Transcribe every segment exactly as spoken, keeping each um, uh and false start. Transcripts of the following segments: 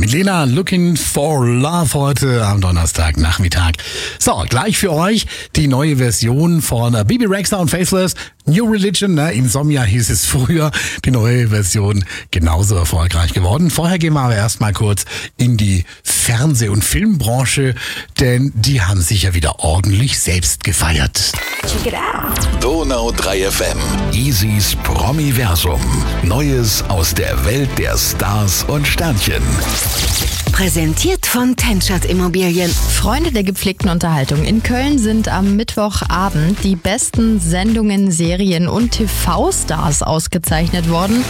Milena, Looking for Love heute am Donnerstagnachmittag. So, gleich für euch die neue Version von Bebe Rexha und Faithless. New Religion, ne? Insomnia hieß es früher. Die neue Version genauso erfolgreich geworden. Vorher gehen wir aber erstmal kurz in die Fernseh- und Filmbranche, denn die haben sich ja wieder ordentlich selbst gefeiert. Check it out. Donau drei F M. Easys Promiversum. Neues aus der Welt der Stars und Sternchen. Präsentiert von Tenschert Immobilien. Freunde der gepflegten Unterhaltung. In Köln sind am Mittwochabend die besten Sendungen, Serien und T V-Stars ausgezeichnet worden.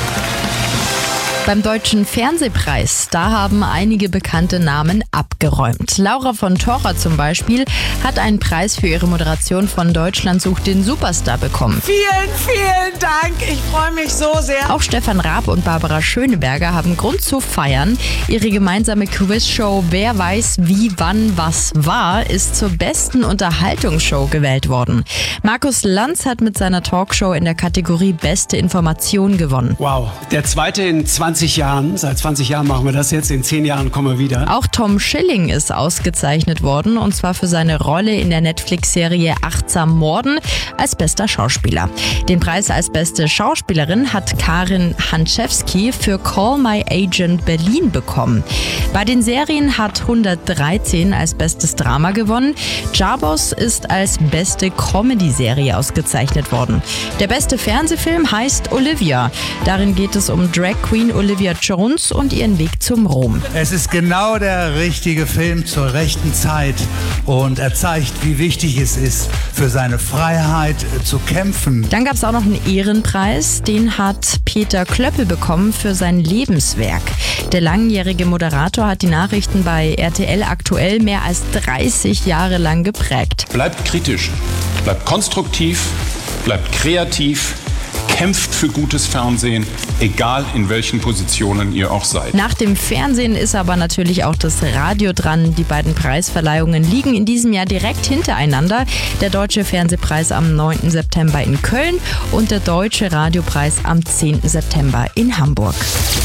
Beim Deutschen Fernsehpreis, da haben einige bekannte Namen abgeräumt. Laura von Torra zum Beispiel hat einen Preis für ihre Moderation von Deutschland sucht den Superstar bekommen. Vielen, vielen Dank. Ich freue mich so sehr. Auch Stefan Raab und Barbara Schöneberger haben Grund zu feiern. Ihre gemeinsame Quizshow Wer weiß wie, wann, was war, ist zur besten Unterhaltungsshow gewählt worden. Markus Lanz hat mit seiner Talkshow in der Kategorie Beste Information gewonnen. Wow, der zweite in zwanzig Jahren. Seit zwanzig Jahren machen wir das jetzt. In zehn Jahren kommen wir wieder. Auch Tom Schilling ist ausgezeichnet worden, und zwar für seine Rolle in der Netflix-Serie Achtsam Morden als bester Schauspieler. Den Preis als beste Schauspielerin hat Karin Hanczewski für Call My Agent Berlin bekommen. Bei den Serien hat hundertdreizehn als bestes Drama gewonnen. Jabos ist als beste Comedy-Serie ausgezeichnet worden. Der beste Fernsehfilm heißt Olivia. Darin geht es um Drag Queen Olivia Jones und ihren Weg zum Ruhm. Es ist genau der richtige Film zur rechten Zeit und er zeigt, wie wichtig es ist, für seine Freiheit zu kämpfen. Dann gab es auch noch einen Ehrenpreis, den hat Peter Klöppel bekommen für sein Lebenswerk. Der langjährige Moderator hat die Nachrichten bei R T L aktuell mehr als dreißig Jahre lang geprägt. Bleibt kritisch, bleibt konstruktiv, bleibt kreativ. Kämpft für gutes Fernsehen, egal in welchen Positionen ihr auch seid. Nach dem Fernsehen ist aber natürlich auch das Radio dran. Die beiden Preisverleihungen liegen in diesem Jahr direkt hintereinander. Der Deutsche Fernsehpreis am neunten September in Köln und der Deutsche Radiopreis am zehnten September in Hamburg.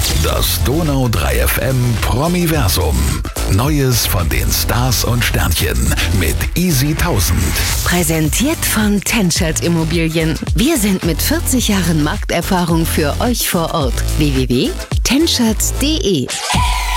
Das Donau drei F M Promiversum. Neues von den Stars und Sternchen mit Easy tausend. Präsentiert von Tenschert Immobilien. Wir sind mit vierzig Jahren Markterfahrung für euch vor Ort. w w w punkt tenschert punkt d e